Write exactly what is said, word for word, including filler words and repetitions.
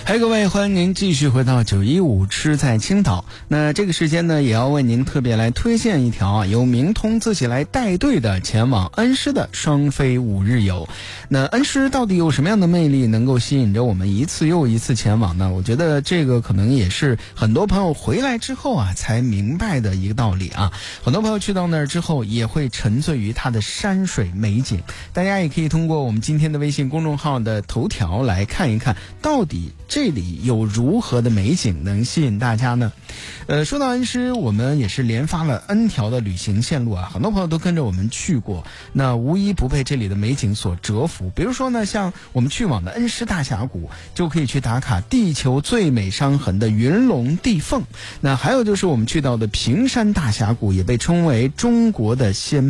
嗨，各位，欢迎您继续回到九一五吃在青岛。那这个时间呢，也要为您特别来推荐一条啊，由明通自己来带队的前往恩施的双飞五日游。那恩施到底有什么样的魅力，能够吸引着我们一次又一次前往呢？我觉得这个可能也是很多朋友回来之后啊，才明白的一个道理啊。很多朋友去到那儿之后，也会沉醉于它的山水美景。大家也可以通过我们今天的微信公众号的头条来看一看，到底这里有如何的美景能吸引大家呢？呃，说到恩施，我们也是连发了 N 条的旅行线路啊，很多朋友都跟着我们去过，那无一不被这里的美景所折服。比如说呢，像我们去往的恩施大峡谷，就可以去打卡地球最美伤痕的云龙地凤。那还有就是我们去到的平山大峡谷，也被称为中国的仙